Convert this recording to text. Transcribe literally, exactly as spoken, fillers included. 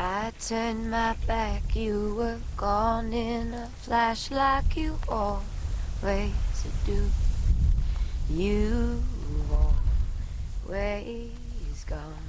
I turned my back, you were gone in a flash like you always do. You always gone.